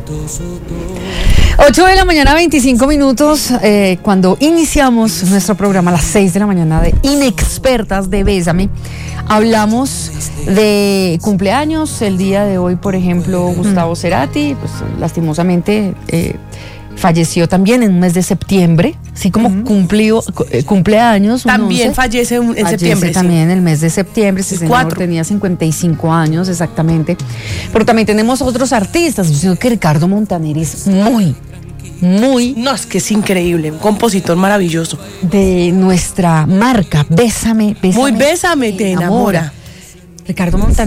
8 de la mañana, 25 minutos, cuando iniciamos nuestro programa a las 6 de la mañana de Inexpertas de Bésame, hablamos de cumpleaños. El día de hoy, por ejemplo, Gustavo Cerati, pues lastimosamente falleció también en un mes de septiembre, así como cumpleaños. También fallece en septiembre. También en el mes de septiembre, ese señor tenía 55 años exactamente. Pero también tenemos otros artistas. Yo creo que Ricardo Montaner es muy... No, es que es increíble, un compositor maravilloso. De nuestra marca, Bésame, Muy Bésame, te enamora. Ricardo Montaner.